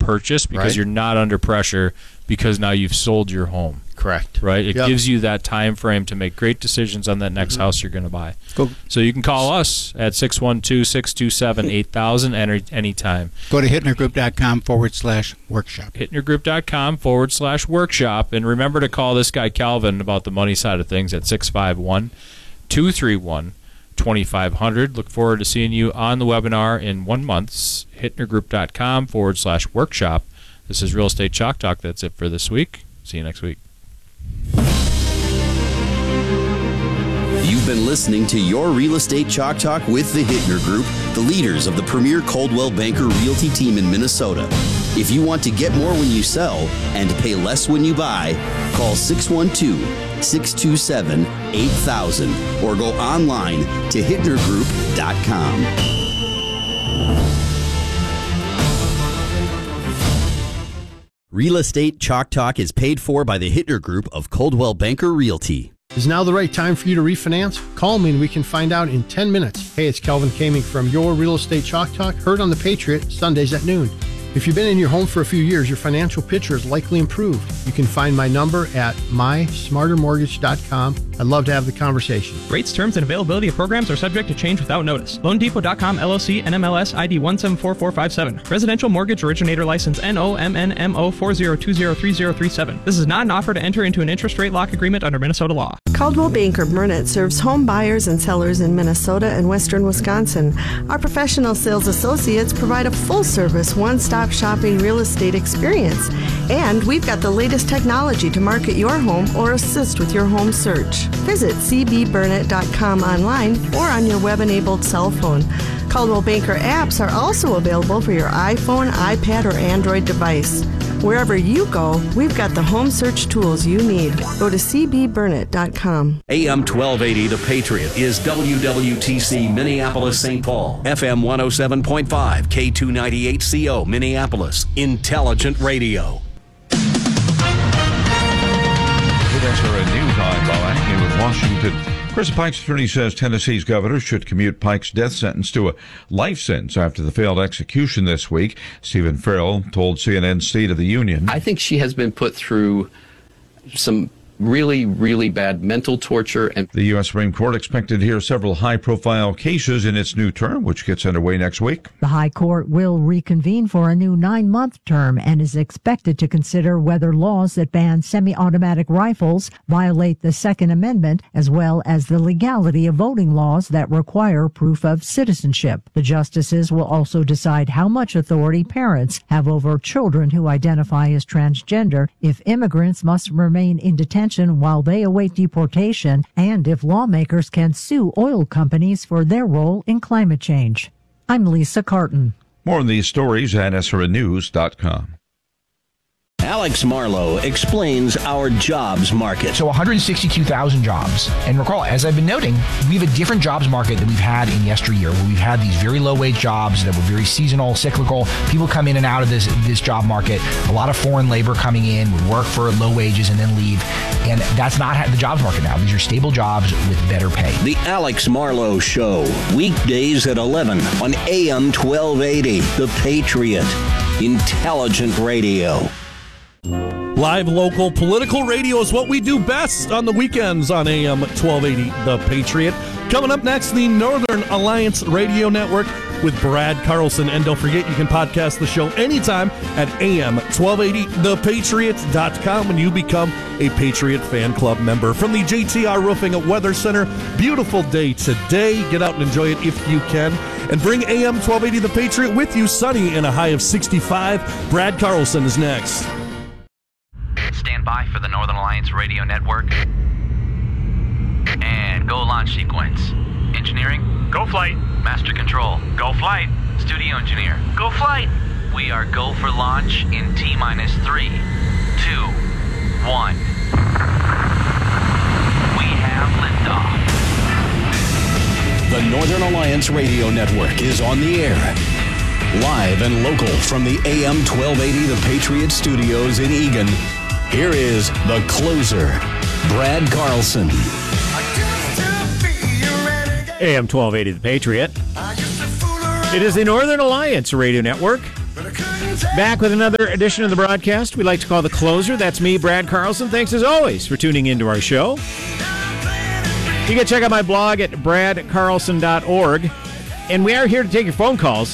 purchase because you're not under pressure because now you've sold your home. Correct. Right? It gives you that time frame to make great decisions on that next house you're going to buy. Go. So you can call us at 612-627-8000 anytime. Go to hittnergroup.com/workshop. hittnergroup.com/workshop. And remember to call this guy Calvin about the money side of things at 651-231-2500. Look forward to seeing you on the webinar in 1 month. hittnergroup.com/workshop. This is Real Estate Chalk Talk. That's it for this week. See you next week. You've been listening to Your Real Estate Chalk Talk with the Hittner Group, the leaders of the premier Coldwell Banker Realty team in Minnesota. If you want to get more when you sell and pay less when you buy, call 612-627-8000 or go online to hittnergroup.com. Real Estate Chalk Talk is paid for by the Hittner Group of Coldwell Banker Realty. Is now the right time for you to refinance? Call me and we can find out in 10 minutes. Hey, it's Kelvin Kaming from Your Real Estate Chalk Talk, heard on The Patriot, Sundays at noon. If you've been in your home for a few years, your financial picture is likely improved. You can find my number at mysmartermortgage.com. I'd love to have the conversation. Rates, terms, and availability of programs are subject to change without notice. LoanDepot.com, LLC, NMLS ID 174457. Residential Mortgage Originator License NOMNMO 40203037. This is not an offer to enter into an interest rate lock agreement under Minnesota law. Coldwell Banker Burnett serves home buyers and sellers in Minnesota and western Wisconsin. Our professional sales associates provide a full-service, one-stop shopping real estate experience. And we've got the latest technology to market your home or assist with your home search. Visit cbburnett.com online or on your web-enabled cell phone. Coldwell Banker apps are also available for your iPhone, iPad, or Android device. Wherever you go, we've got the home search tools you need. Go to cbburnett.com. AM 1280 The Patriot is WWTC Minneapolis St. Paul. FM 107.5 K298CO Minneapolis. Intelligent Radio. That's our news. I'm Bob Acme with Washington. Chris Pike's attorney says Tennessee's governor should commute Pike's death sentence to a life sentence after the failed execution this week. Stephen Farrell told CNN State of the Union. I think she has been put through some really, really bad mental torture. And the U.S. Supreme Court expected to hear several high-profile cases in its new term, which gets underway next week. The High Court will reconvene for a new 9-month term and is expected to consider whether laws that ban semi-automatic rifles violate the Second Amendment, as well as the legality of voting laws that require proof of citizenship. The justices will also decide how much authority parents have over children who identify as transgender, if immigrants must remain in detention while they await deportation, and if lawmakers can sue oil companies for their role in climate change. I'm Lisa Carton. More on these stories at SRNews.com. Alex Marlowe explains our jobs market. So 162,000 jobs. And recall, as I've been noting, we have a different jobs market than we've had in yesteryear, where we've had these very low-wage jobs that were very seasonal, cyclical. People come in and out of this job market. A lot of foreign labor coming in, would work for low wages and then leave. And that's not the jobs market now. These are stable jobs with better pay. The Alex Marlowe Show, weekdays at 11 on AM 1280. The Patriot. Intelligent Radio. Live local political radio is what we do best on the weekends on AM 1280 The Patriot. Coming up next, the Northern Alliance Radio Network with Brad Carlson. And don't forget, you can podcast the show anytime at AM1280thepatriot.com when you become a Patriot Fan Club member. From the JTR Roofing and Weather Center, beautiful day today. Get out and enjoy it if you can. And bring AM 1280 The Patriot with you. Sunny and a high of 65. Brad Carlson is next. Stand by for the Northern Alliance Radio Network. And go launch sequence. Engineering, go flight. Master control, go flight. Studio engineer, go flight. We are go for launch in T-minus 3, 2, 1. We have liftoff. The Northern Alliance Radio Network is on the air. Live and local from the AM 1280 The Patriot Studios in Eagan. Here is the closer, Brad Carlson. AM 1280 The Patriot. It is the Northern Alliance Radio Network. Back with another edition of the broadcast we like to call The Closer. That's me, Brad Carlson. Thanks as always for tuning into our show. You can check out my blog at bradcarlson.org. And we are here to take your phone calls,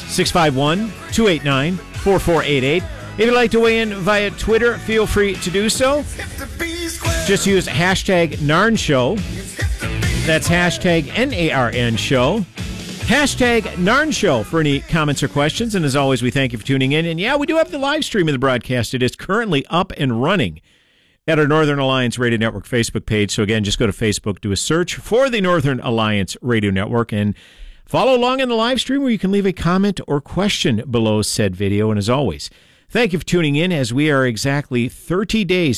651-289-4488. If you'd like to weigh in via Twitter, feel free to do so. Just use hashtag NARN Show. That's hashtag NARN Show. Hashtag NARN Show for any comments or questions. And as always, we thank you for tuning in. And yeah, we do have the live stream of the broadcast. It is currently up and running at our Northern Alliance Radio Network Facebook page. So again, just go to Facebook, do a search for the Northern Alliance Radio Network, and follow along in the live stream where you can leave a comment or question below said video. And as always, thank you for tuning in as we are exactly 30 days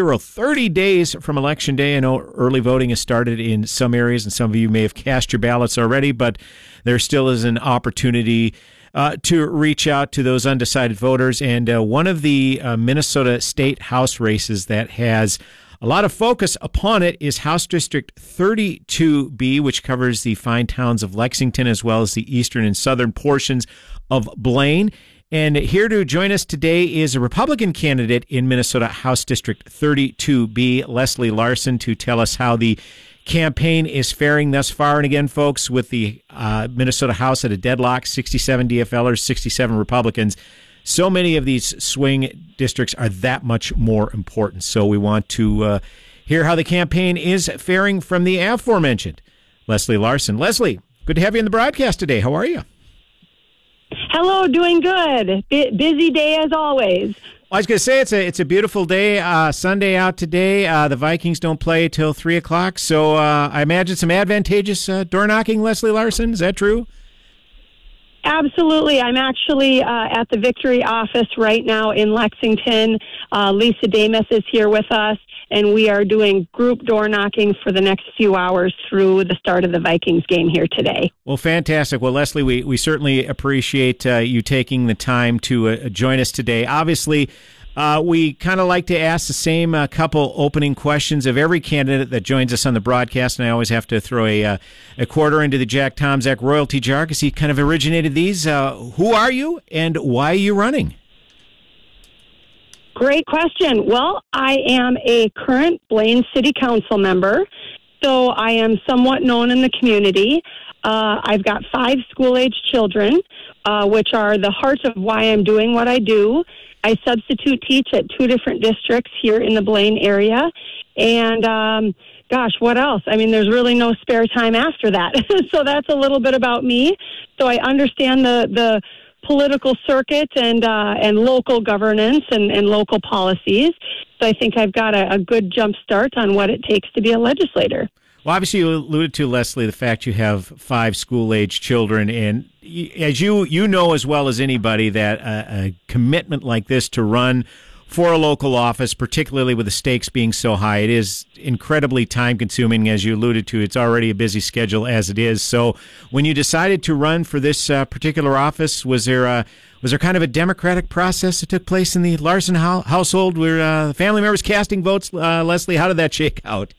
from Election Day. I know early voting has started in some areas, and some of you may have cast your ballots already, but there still is an opportunity to reach out to those undecided voters. And one of the Minnesota State House races that has a lot of focus upon it is House District 32B, which covers the fine towns of Lexington as well as the eastern and southern portions of Blaine. And here to join us today is a Republican candidate in Minnesota House District 32B, Leslie Larson, to tell us how the campaign is faring thus far. And again, folks, with the Minnesota House at a deadlock, 67 DFLers, 67 Republicans, so many of these swing districts are that much more important. So we want to hear how the campaign is faring from the aforementioned Leslie Larson. Leslie, good to have you in the broadcast today. How are you? Hello, doing good. Busy day as always. Well, I was going to say it's a beautiful day. Sunday out today. The Vikings don't play till 3 o'clock, so I imagine some advantageous door knocking. Leslie Larson, is that true? Absolutely. I'm actually at the Victory office right now in Lexington. Lisa Damas is here with us, and we are doing group door knocking for the next few hours through the start of the Vikings game here today. Well, fantastic. Well, Leslie, we certainly appreciate you taking the time to join us today. Obviously, we kind of like to ask the same couple opening questions of every candidate that joins us on the broadcast, and I always have to throw a quarter into the Jack Tomczak royalty jar because he kind of originated these. Who are you, and why are you running? Great question. Well, I am a current Blaine City Council member, so I am somewhat known in the community. I've got 5 school-age children, which are the heart of why I'm doing what I do. I substitute teach at 2 different districts here in the Blaine area. And, gosh, what else? I mean, there's really no spare time after that. So that's a little bit about me. So I understand the political circuit and local governance and local policies. So I think I've got a good jump start on what it takes to be a legislator. Well, obviously, you alluded to, Leslie, the fact you have 5 school-age children, and as you know as well as anybody that a commitment like this to run for a local office, particularly with the stakes being so high, it is incredibly time-consuming. As you alluded to, it's already a busy schedule as it is. So when you decided to run for this particular office, was there kind of a democratic process that took place in the Larson household? Were the family members casting votes? Leslie, how did that shake out?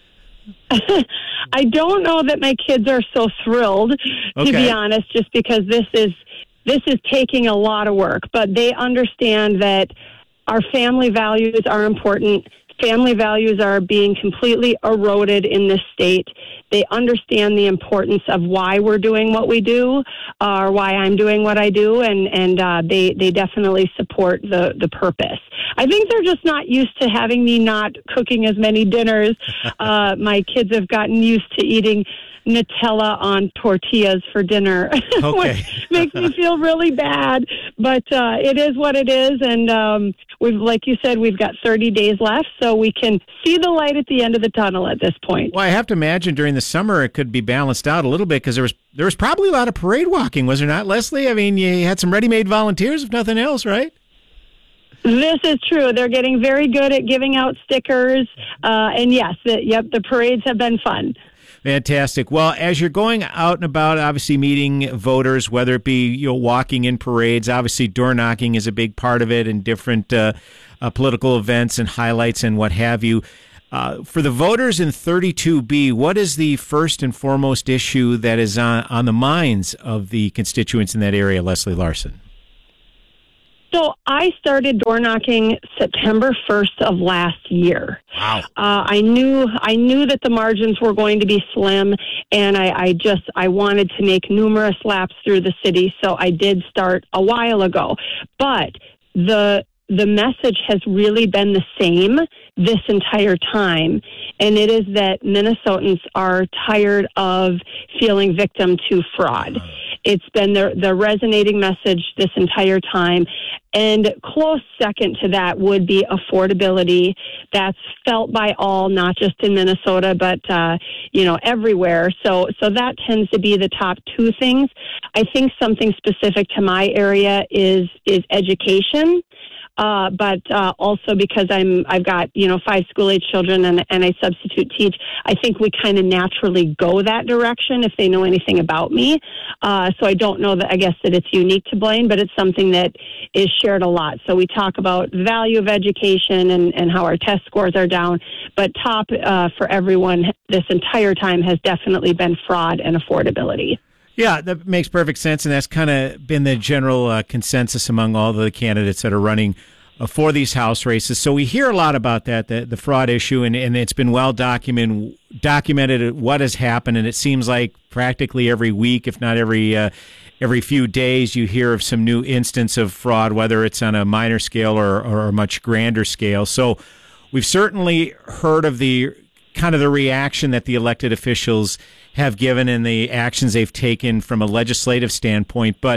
I don't know that my kids are so thrilled, to be honest, just because this is taking a lot of work. But they understand that our family values are important. Family values are being completely eroded in this state. They understand the importance of why we're doing what we do, or why I'm doing what I do, and they definitely support the purpose. I think they're just not used to having me not cooking as many dinners. My kids have gotten used to eating Nutella on tortillas for dinner, which makes me feel really bad. But it is what it is, and like you said, we've got 30 days left, so we can see the light at the end of the tunnel at this point. Well, I have to imagine during the summer it could be balanced out a little bit because there was probably a lot of parade walking, was there not, Leslie? I mean, you had some ready-made volunteers, if nothing else, right? This is true. They're getting very good at giving out stickers, and yes, the parades have been fun. Fantastic. Well, as you're going out and about, obviously meeting voters, whether it be walking in parades, obviously door knocking is a big part of it, and different political events and highlights and what have you. For the voters in 32B, what is the first and foremost issue that is on the minds of the constituents in that area, Leslie Larson? So I started door knocking September 1st of last year. Wow. I knew that the margins were going to be slim, and I wanted to make numerous laps through the city, so I did start a while ago. But the message has really been the same this entire time, and it is that Minnesotans are tired of feeling victim to fraud. It's been the resonating message this entire time. And close second to that would be affordability. That's felt by all, not just in Minnesota, but, everywhere. So that tends to be the top two things. I think something specific to my area is education. But also because I've got 5 school-age children and I substitute teach, I think we kind of naturally go that direction if they know anything about me. So I don't know that, I guess that it's unique to Blaine, but it's something that is shared a lot. So we talk about the value of education and how our test scores are down, but top for everyone this entire time has definitely been fraud and affordability. Yeah, that makes perfect sense, and that's kind of been the general consensus among all the candidates that are running for these House races. So we hear a lot about that, the fraud issue, and it's been well documented what has happened, and it seems like practically every week, if not every few days, you hear of some new instance of fraud, whether it's on a minor scale or a much grander scale. So we've certainly heard of the kind of the reaction that the elected officials have given and the actions they've taken from a legislative standpoint. But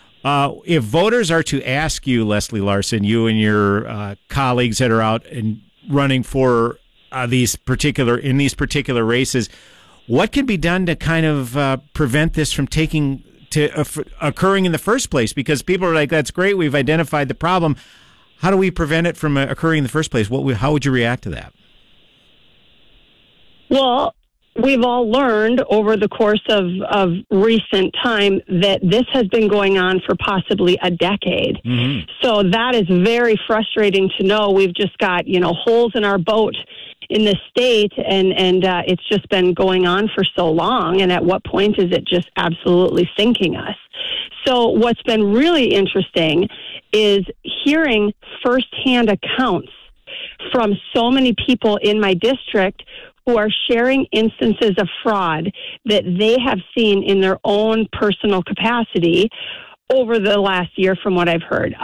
if voters are to ask you, Leslie Larson, you and your colleagues that are out and running for these particular races, what can be done to kind of prevent this from occurring in the first place? Because people are like, that's great, we've identified the problem. How do we prevent it from occurring in the first place? How would you react to that? Well, we've all learned over the course of recent time that this has been going on for possibly a decade. Mm-hmm. So that is very frustrating to know. We've just got, holes in our boat in the state, and it's just been going on for so long. And at what point is it just absolutely sinking us? So what's been really interesting is hearing firsthand accounts from so many people in my district who are sharing instances of fraud that they have seen in their own personal capacity over the last year, from what I've heard.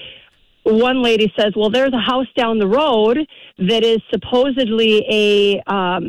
One lady says, well, there's a house down the road that is supposedly a,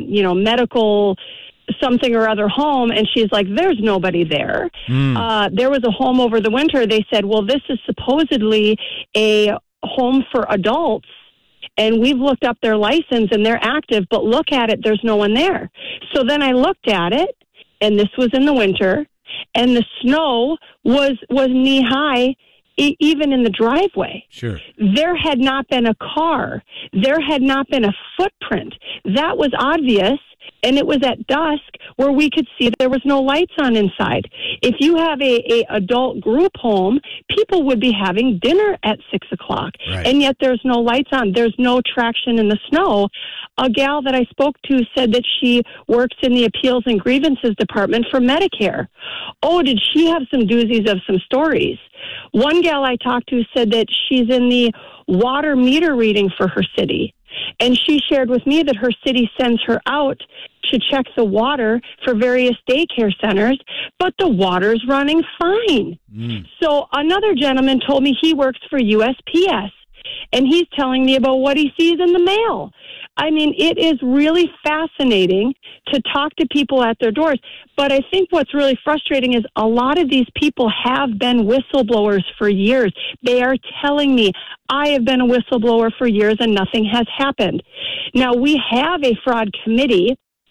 medical something or other home, and she's like, there's nobody there. There was a home over the winter. They said, well, this is supposedly a home for adults, and we've looked up their license and they're active, but look at it, there's no one there. So then I looked at it, and this was in the winter, and the snow was knee high, even in the driveway. Sure. There had not been a car. There had not been a footprint. That was obvious, and it was at dusk where we could see there was no lights on inside. If you have a adult group home, people would be having dinner at 6 o'clock, right, and yet there's no lights on. There's no traction in the snow. A gal that I spoke to said that she works in the Appeals and Grievances Department for Medicare. Oh, did she have some doozies of some stories? One gal I talked to said that she's in the water meter reading for her city. And she shared with me that her city sends her out to check the water for various daycare centers, but the water's running fine. So another gentleman told me he works for USPS, and he's telling me about what he sees in the mail. I mean, it is really fascinating to talk to people at their doors. But I think what's really frustrating is a lot of these people have been whistleblowers for years. They are telling me, I have been a whistleblower for years and nothing has happened. Now, we have a fraud committee.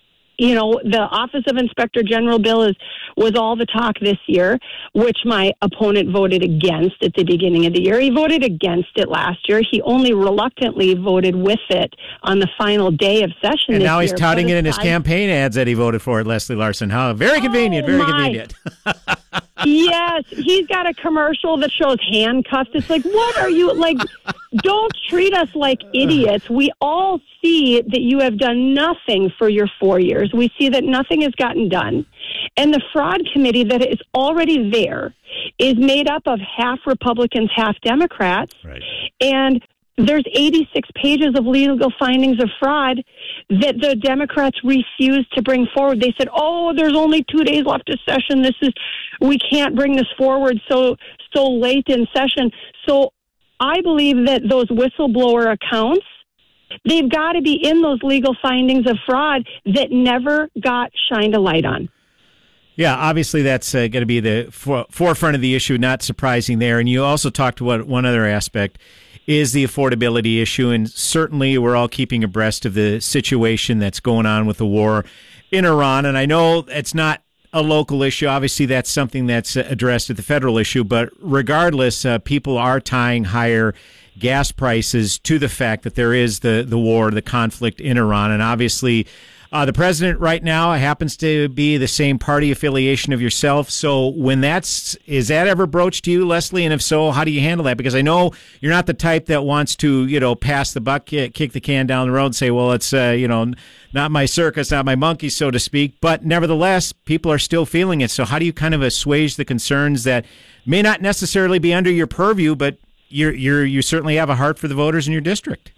The Office of Inspector General bill was all the talk this year, which my opponent voted against at the beginning of the year. He voted against it last year. He only reluctantly voted with it on the final day of session. And now he's touting it in his campaign ads that he voted for it, Leslie Larson. How very convenient, very convenient. Yes, he's got a commercial that shows handcuffs. It's like, what are you, like, don't treat us like idiots. We all see that you have done nothing for your 4 years. We see that nothing has gotten done. And the fraud committee that is already there is made up of half Republicans, half Democrats. Right. And there's 86 pages of legal findings of fraud that the Democrats refused to bring forward. They said, "Oh, there's only 2 days left of session. We can't bring this forward so late in session." So I believe that those whistleblower accounts, they've got to be in those legal findings of fraud that never got shined a light on. Yeah, obviously that's going to be the forefront of the issue, not surprising there. And you also talked about one other aspect is the affordability issue, and certainly we're all keeping abreast of the situation that's going on with the war in Iran. And I know it's not a local issue. Obviously, that's something that's addressed at the federal issue. But regardless, people are tying higher gas prices to the fact that there is the war, the conflict in Iran. And obviously, the president right now happens to be the same party affiliation of yourself. So is that ever broached to you, Leslie? And if so, how do you handle that? Because I know you're not the type that wants to, pass the buck, kick the can down the road and say, well, it's, not my circus, not my monkey, so to speak. But nevertheless, people are still feeling it. So how do you kind of assuage the concerns that may not necessarily be under your purview, but you certainly have a heart for the voters in your district?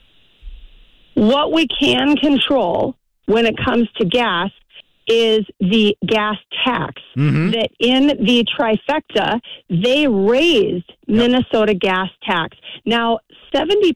What we can control when it comes to gas is the gas tax. Mm-hmm. That in the trifecta, they raised Minnesota gas tax. Now, 70%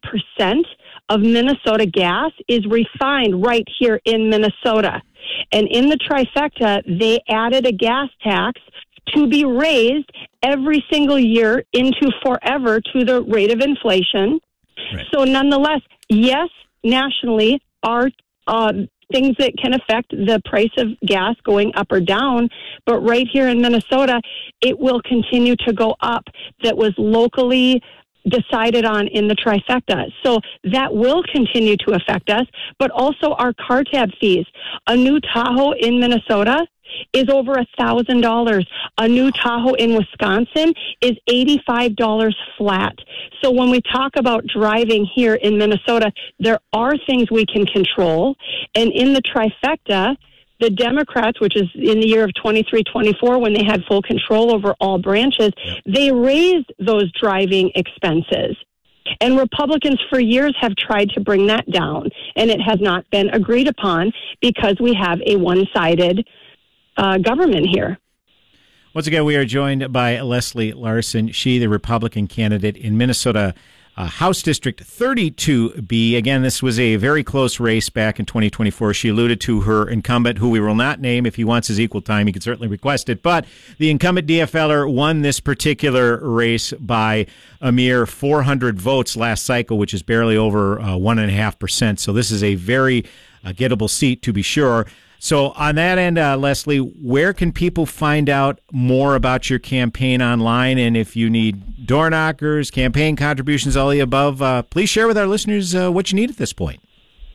of Minnesota gas is refined right here in Minnesota. And in the trifecta, they added a gas tax to be raised every single year into forever to the rate of inflation. Right. So nonetheless, yes, nationally, are things that can affect the price of gas going up or down, but right here in Minnesota, it will continue to go up. That was locally decided on in the trifecta. So that will continue to affect us, but also our car tab fees. A new Tahoe in Minnesota is over $1,000. A new Tahoe in Wisconsin is $85 flat. So when we talk about driving here in Minnesota, there are things we can control. And in the trifecta, the Democrats, which is in the year of 23-24, when they had full control over all branches, they raised those driving expenses. And Republicans for years have tried to bring that down, and it has not been agreed upon because we have a one-sided government here. Once again, we are joined by Leslie Larson. She, the Republican candidate in Minnesota House District 32B. Again, this was a very close race back in 2024. She alluded to her incumbent, who we will not name. If he wants his equal time, he can certainly request it. But the incumbent DFLer won this particular race by a mere 400 votes last cycle, which is barely over 1.5%. So this is a very gettable seat, to be sure. So on that end, Leslie, where can people find out more about your campaign online? And if you need door knockers, campaign contributions, all the above, please share with our listeners what you need at this point.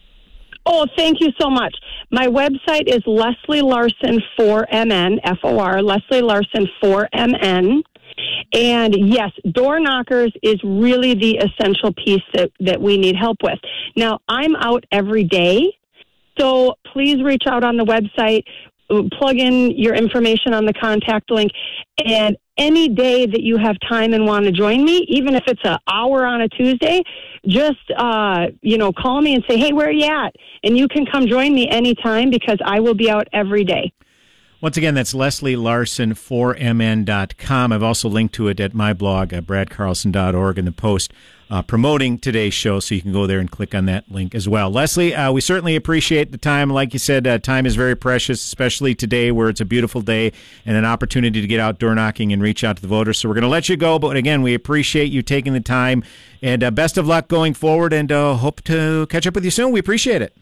Oh, thank you so much. My website is Leslie Larson 4MN, F-O-R, Leslie Larson 4MN. And yes, door knockers is really the essential piece that we need help with. Now, I'm out every day. So please reach out on the website, plug in your information on the contact link, and any day that you have time and want to join me, even if it's an hour on a Tuesday, just, call me and say, hey, where are you at? And you can come join me anytime because I will be out every day. Once again, that's Leslie Larson, 4mn.com. I've also linked to it at my blog, bradcarlson.org, in the post promoting today's show, so you can go there and click on that link as well. Leslie, we certainly appreciate the time. Like you said, time is very precious, especially today where it's a beautiful day and an opportunity to get out door knocking and reach out to the voters. So we're going to let you go, but again, we appreciate you taking the time, and best of luck going forward, and hope to catch up with you soon. We appreciate it.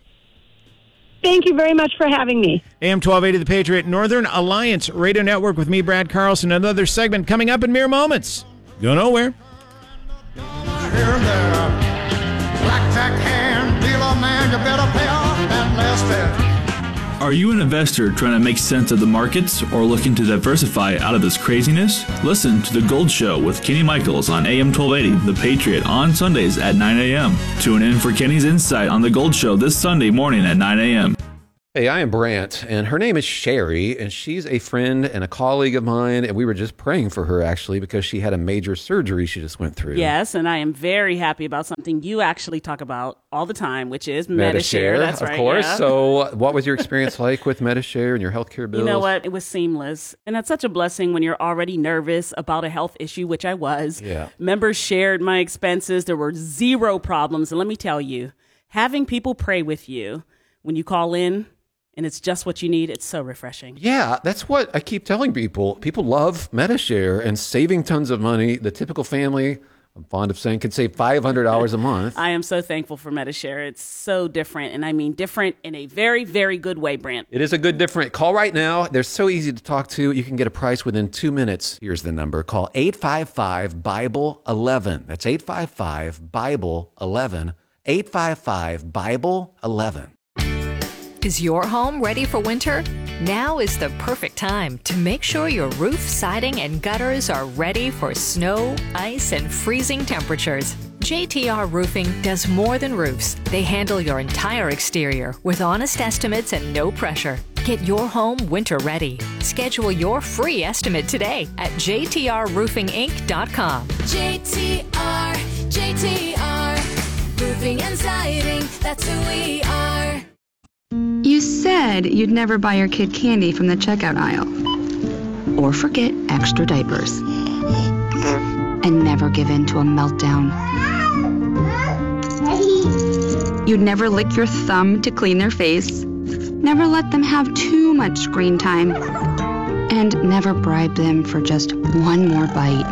Thank you very much for having me. AM 1280 The Patriot, Northern Alliance Radio Network with me, Brad Carlson. Another segment coming up in mere moments. Go nowhere. Here and there, blackjack hand, dealer man, you better pay off that last bet. Are you an investor trying to make sense of the markets or looking to diversify out of this craziness? Listen to The Gold Show with Kenny Michaels on AM 1280, The Patriot, on Sundays at 9 a.m. Tune in for Kenny's insight on The Gold Show this Sunday morning at 9 a.m. Hey, I am Brant, and her name is Sherry, and she's a friend and a colleague of mine, and we were just praying for her, actually, because she had a major surgery she just went through. Yes, and I am very happy about something you actually talk about all the time, which is Medi-Share. That's right, of course. Yeah. So what was your experience like with Medi-Share and your healthcare bills? You know what? It was seamless, and that's such a blessing when you're already nervous about a health issue, which I was. Yeah. Members shared my expenses. There were zero problems, and let me tell you, having people pray with you when you call in, and it's just what you need, it's so refreshing. Yeah, that's what I keep telling people. People love Medi-Share and saving tons of money. The typical family, I'm fond of saying, can save $500 a month. I am so thankful for Medi-Share. It's so different, and I mean different in a very, very good way, Brant. It is a good different. Call right now. They're so easy to talk to. You can get a price within 2 minutes. Here's the number. Call 855-BIBLE-11. That's 855-BIBLE-11. 855-BIBLE-11. Is your home ready for winter? Now is the perfect time to make sure your roof, siding, and gutters are ready for snow, ice, and freezing temperatures. JTR Roofing does more than roofs. They handle your entire exterior with honest estimates and no pressure. Get your home winter ready. Schedule your free estimate today at jtrroofinginc.com. JTR, Roofing and Siding, that's who we are. You said you'd never buy your kid candy from the checkout aisle. Or forget extra diapers. And never give in to a meltdown. You'd never lick your thumb to clean their face. Never let them have too much screen time. And never bribe them for just one more bite.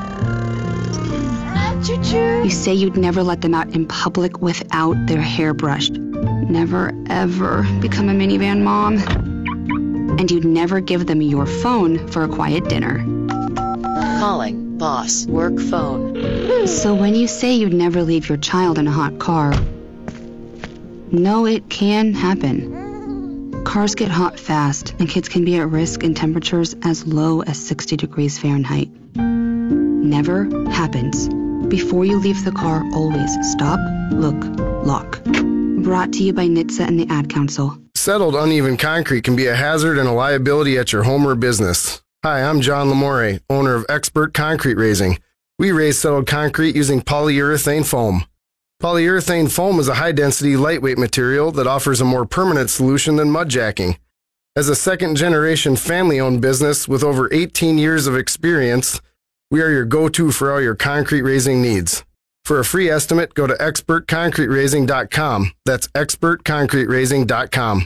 You say you'd never let them out in public without their hair brushed. Never, ever become a minivan mom. And you'd never give them your phone for a quiet dinner. Calling boss work phone. So when you say you'd never leave your child in a hot car, no, it can happen. Cars get hot fast, and kids can be at risk in temperatures as low as 60 degrees Fahrenheit. Never happens. Before you leave the car, always stop, look, lock. Brought to you by NHTSA and the Ad Council. Settled uneven concrete can be a hazard and a liability at your home or business. Hi, I'm John Lamore, owner of Expert Concrete Raising. We raise settled concrete using polyurethane foam. Polyurethane foam is a high-density, lightweight material that offers a more permanent solution than mud jacking. As a second-generation family-owned business with over 18 years of experience, we are your go-to for all your concrete raising needs. For a free estimate, go to expertconcreteraising.com. That's expertconcreteraising.com.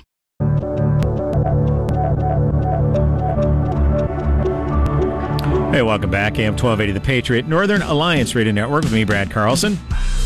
Hey, welcome back. AM 1280 The Patriot, Northern Alliance Radio Network with me, Brad Carlson.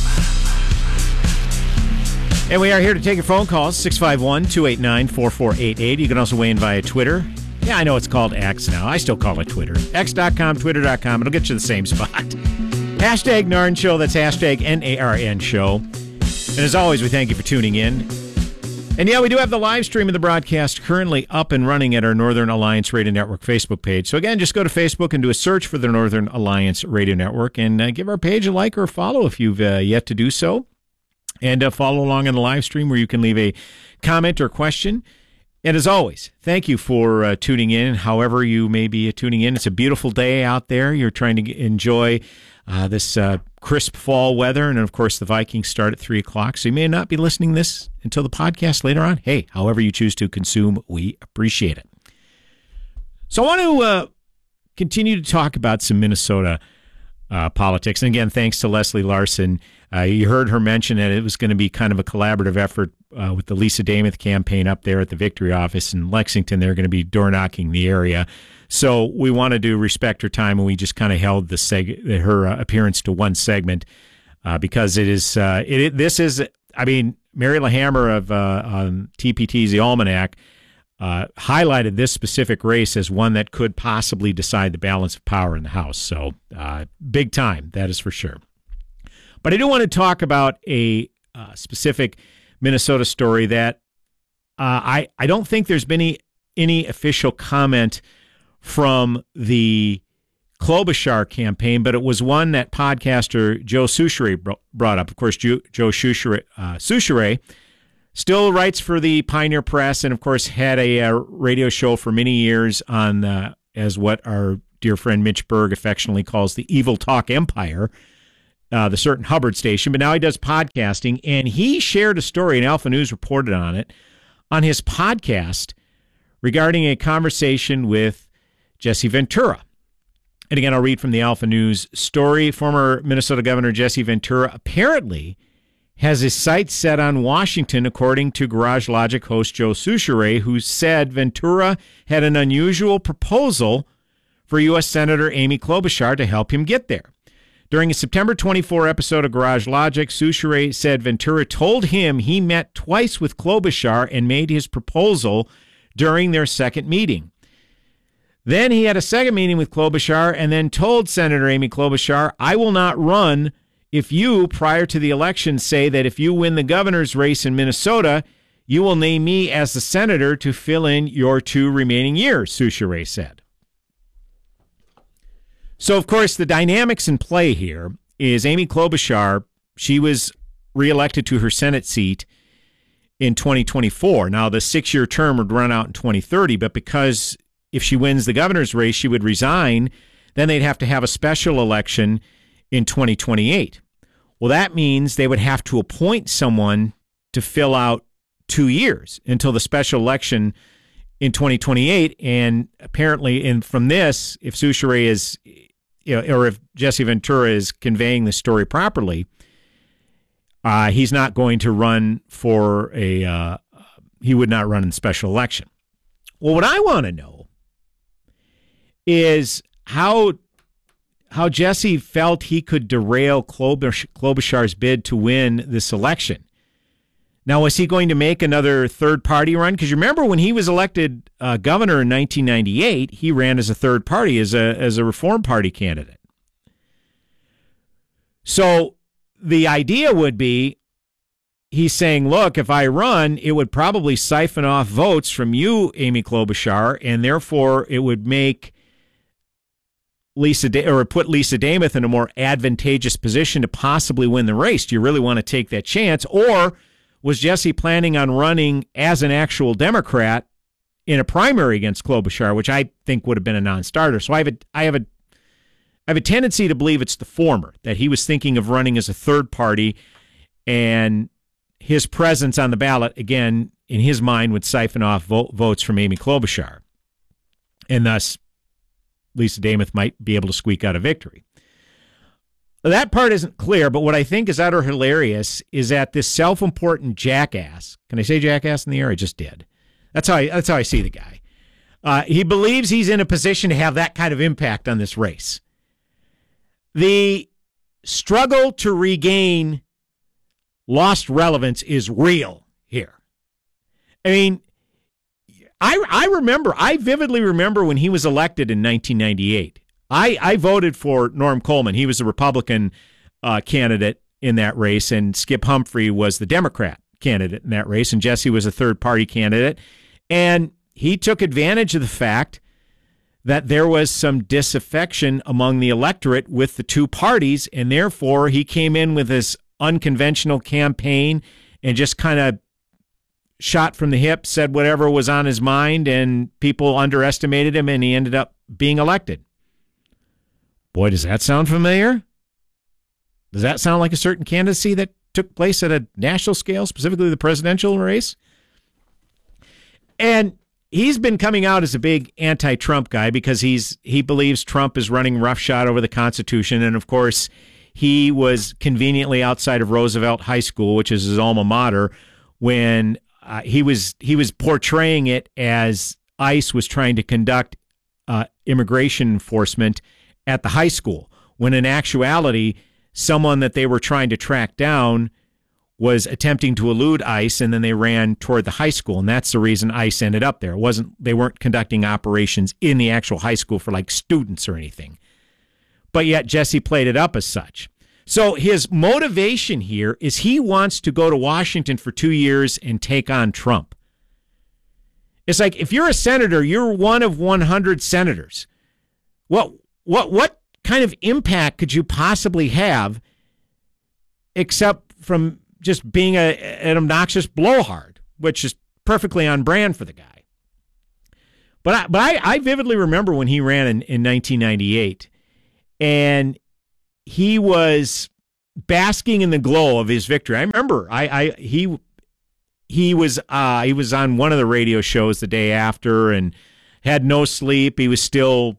And we are here to take your phone calls, 651-289-4488. You can also weigh in via Twitter. Yeah, I know it's called X now. I still call it Twitter. X.com, Twitter.com. It'll get you the same spot. Hashtag NARN Show. That's hashtag NARN Show. And as always, we thank you for tuning in. And yeah, we do have the live stream of the broadcast currently up and running at our Northern Alliance Radio Network Facebook page. So again, just go to Facebook and do a search for the Northern Alliance Radio Network and give our page a like or a follow if you've yet to do so. And follow along in the live stream where you can leave a comment or question. And as always, thank you for tuning in, however you may be tuning in. It's a beautiful day out there. You're trying to enjoy this crisp fall weather. And, of course, the Vikings start at 3 o'clock. So you may not be listening to this until the podcast later on. Hey, however you choose to consume, we appreciate it. So I want to continue to talk about some Minnesota politics. And, again, thanks to Leslie Larson. You heard her mention that it was going to be kind of a collaborative effort with the Lisa Damuth campaign up there at the Victory office in Lexington. They're going to be door knocking the area. So we wanted to respect her time, and we just kind of held her appearance to one segment because it is. This is. I mean, Mary LaHammer of TPT's The Almanac highlighted this specific race as one that could possibly decide the balance of power in the House. So big time, that is for sure. But I do want to talk about a specific Minnesota story that I don't think there's been any official comment from the Klobuchar campaign, but it was one that podcaster Joe Soucheray brought up. Of course, Joe Soucheray still writes for the Pioneer Press and, of course, had a radio show for many years on as what our dear friend Mitch Berg affectionately calls the Evil Talk Empire, the Certain Hubbard station. But now he does podcasting, and he shared a story, and Alpha News reported on it, on his podcast regarding a conversation with Jesse Ventura. And again, I'll read from the Alpha News story. Former Minnesota Governor Jesse Ventura apparently has his sights set on Washington, according to Garage Logic host Joe Soucheray, who said Ventura had an unusual proposal for U.S. Senator Amy Klobuchar to help him get there. During a September 24 episode of Garage Logic, Soucheray said Ventura told him he met twice with Klobuchar and made his proposal during their second meeting. Then he had a second meeting with Klobuchar and then told Senator Amy Klobuchar, I will not run if you, prior to the election, say that if you win the governor's race in Minnesota, you will name me as the senator to fill in your 2 remaining years, Soucheray said. So, of course, the dynamics in play here is Amy Klobuchar, she was reelected to her Senate seat in 2024. Now, the 6-year term would run out in 2030, but because if she wins the governor's race, she would resign. Then they'd have to have a special election in 2028. Well, that means they would have to appoint someone to fill out 2 years until the special election in 2028. And apparently, from this, if Soucheray is, or if Jesse Ventura is conveying the story properly, he's not going to run for he would not run in the special election. Well, what I want to know is how Jesse felt he could derail Klobuchar's bid to win this election. Now, was he going to make another third-party run? Because you remember when he was elected governor in 1998, he ran as a third party, as a Reform Party candidate. So the idea would be, he's saying, look, if I run, it would probably siphon off votes from you, Amy Klobuchar, and therefore it would make put Lisa Dameth in a more advantageous position to possibly win the race. Do you really want to take that chance? Or was Jesse planning on running as an actual Democrat in a primary against Klobuchar, which I think would have been a non-starter? So I have a tendency to believe it's the former, that he was thinking of running as a third party, and his presence on the ballot, again, in his mind, would siphon off votes from Amy Klobuchar. And thus, Lisa Dameth might be able to squeak out a victory. That part isn't clear, but what I think is utter hilarious is that this self-important jackass, can I say jackass in the air? I just did. That's how I see the guy. He believes he's in a position to have that kind of impact on this race. The struggle to regain lost relevance is real here. I mean, I vividly remember when he was elected in 1998. I voted for Norm Coleman. He was a Republican candidate in that race, and Skip Humphrey was the Democrat candidate in that race, and Jesse was a third-party candidate. And he took advantage of the fact that there was some disaffection among the electorate with the two parties, and therefore he came in with this unconventional campaign and just kind of shot from the hip, said whatever was on his mind, and people underestimated him, and he ended up being elected. Boy, does that sound familiar? Does that sound like a certain candidacy that took place at a national scale, specifically the presidential race? And he's been coming out as a big anti-Trump guy because he believes Trump is running roughshod over the Constitution, and of course, he was conveniently outside of Roosevelt High School, which is his alma mater, when he was portraying it as ICE was trying to conduct immigration enforcement at the high school, when in actuality, someone that they were trying to track down was attempting to elude ICE, and then they ran toward the high school, and that's the reason ICE ended up there. They weren't conducting operations in the actual high school for like students or anything. But yet Jesse played it up as such. So his motivation here is he wants to go to Washington for 2 years and take on Trump. It's like if you're a senator, you're one of 100 senators. What kind of impact could you possibly have except from just being an obnoxious blowhard, which is perfectly on brand for the guy. But I vividly remember when he ran in 1998, and he was basking in the glow of his victory. I remember he was on one of the radio shows the day after and had no sleep. He was still,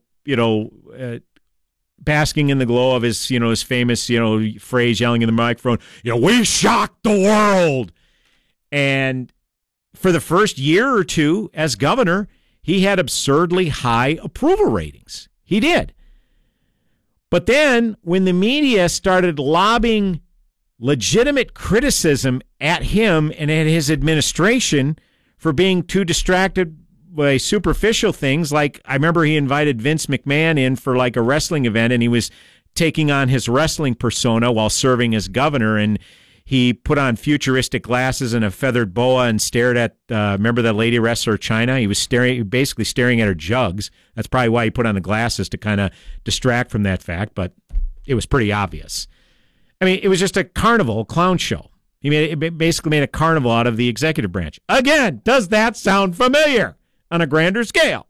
basking in the glow of his, his famous, phrase, yelling in the microphone, we shocked the world. And for the first year or two as governor, he had absurdly high approval ratings. He did. But then when the media started lobbing legitimate criticism at him and at his administration for being too distracted by superficial things, like I remember he invited Vince McMahon in for like a wrestling event, and he was taking on his wrestling persona while serving as governor, and he put on futuristic glasses and a feathered boa and stared at, remember that lady wrestler China? He was basically staring at her jugs. That's probably why he put on the glasses, to kind of distract from that fact, but it was pretty obvious. I mean, it was just a carnival, clown show. He basically made a carnival out of the executive branch. Again, does that sound familiar on a grander scale?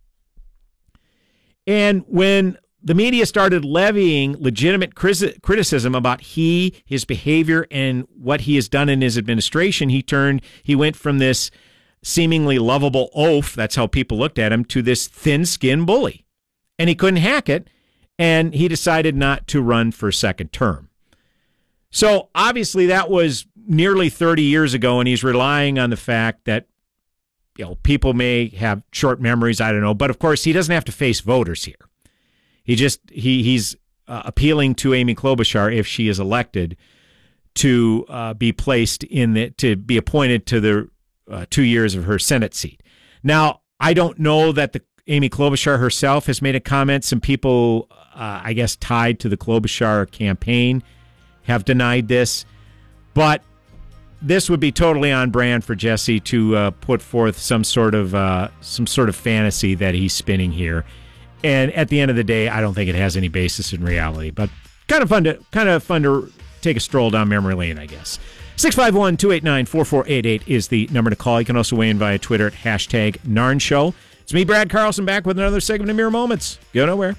And when the media started levying legitimate criticism about his behavior and what he has done in his administration, he went from this seemingly lovable oaf, that's how people looked at him, to this thin-skinned bully. And he couldn't hack it, and he decided not to run for a second term. So obviously that was nearly 30 years ago, and he's relying on the fact that people may have short memories, I don't know, but of course he doesn't have to face voters here. He's appealing to Amy Klobuchar, if she is elected, to be appointed to the 2 years of her Senate seat. Now, I don't know that Amy Klobuchar herself has made a comment. Some people, I guess, tied to the Klobuchar campaign have denied this, but this would be totally on brand for Jesse to put forth some sort of fantasy that he's spinning here. And at the end of the day, I don't think it has any basis in reality. But kind of fun to take a stroll down memory lane, I guess. 651-289-4488 is the number to call. You can also weigh in via Twitter at #NarnShow. Show. It's me, Brad Carlson, back with another segment of Mere Moments. Go nowhere.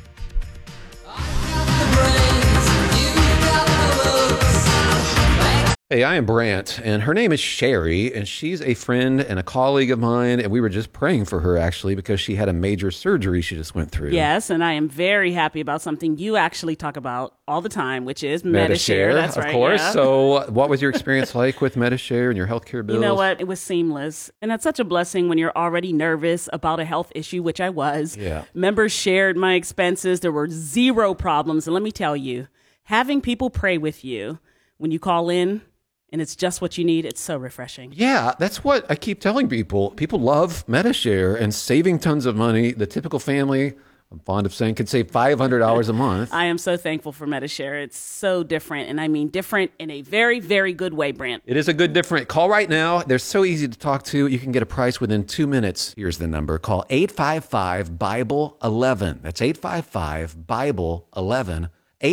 Hey, I am Brant, and her name is Sherry, and she's a friend and a colleague of mine, and we were just praying for her, actually, because she had a major surgery she just went through. Yes, and I am very happy about something you actually talk about all the time, which is Medi-Share. That's right, of course. Yeah. So what was your experience like with Medi-Share and your healthcare bills? You know what? It was seamless, and that's such a blessing when you're already nervous about a health issue, which I was. Yeah. Members shared my expenses. There were zero problems, and let me tell you, having people pray with you when you call in, and it's just what you need, it's so refreshing. Yeah, that's what I keep telling people. People love Medi-Share and saving tons of money. The typical family, I'm fond of saying, could save $500 a month. I am so thankful for Medi-Share. It's so different, and I mean different in a very, very good way, Brant. It is a good different. Call right now. They're so easy to talk to. You can get a price within 2 minutes. Here's the number. Call 855-BIBLE-11. That's 855-BIBLE-11.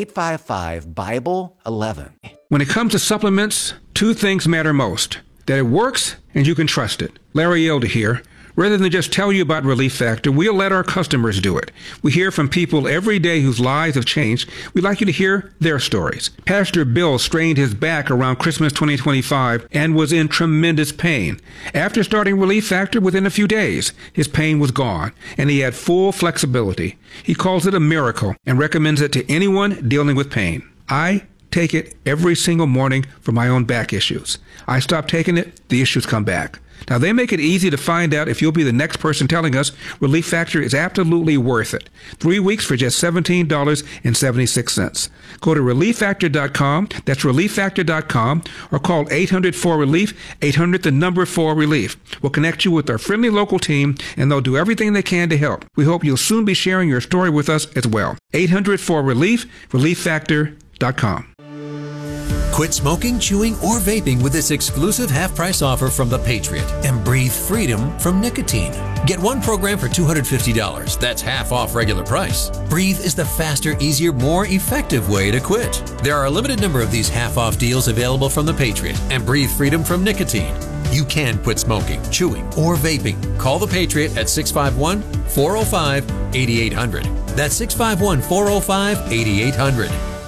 855-BIBLE-11. When it comes to supplements, two things matter most: that it works and you can trust it. Larry Elder here. Rather than just tell you about Relief Factor, we'll let our customers do it. We hear from people every day whose lives have changed. We'd like you to hear their stories. Pastor Bill strained his back around Christmas 2025 and was in tremendous pain. After starting Relief Factor, within a few days, his pain was gone, and he had full flexibility. He calls it a miracle and recommends it to anyone dealing with pain. I take it every single morning for my own back issues. I stop taking it, the issues come back. Now, they make it easy to find out if you'll be the next person telling us Relief Factor is absolutely worth it. 3 weeks for just $17.76. Go to ReliefFactor.com, that's ReliefFactor.com, or call 800-4RELIEF, 800-4RELIEF. We'll connect you with our friendly local team, and they'll do everything they can to help. We hope you'll soon be sharing your story with us as well. 800-4RELIEF, ReliefFactor.com. Quit smoking, chewing, or vaping with this exclusive half-price offer from The Patriot and breathe freedom from nicotine. Get one program for $250. That's half off regular price. Breathe is the faster, easier, more effective way to quit. There are a limited number of these half-off deals available from The Patriot and breathe freedom from nicotine. You can quit smoking, chewing, or vaping. Call The Patriot at 651-405-8800. That's 651-405-8800.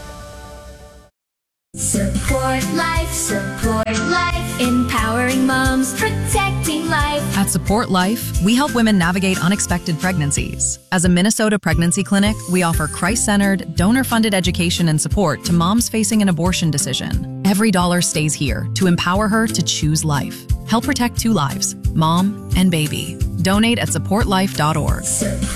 Support life, empowering moms, protecting life. At Support Life, we help women navigate unexpected pregnancies. As a Minnesota pregnancy clinic, we offer Christ-centered, donor-funded education and support to moms facing an abortion decision. Every dollar stays here to empower her to choose life. Help protect 2 lives, mom and baby. Donate at supportlife.org.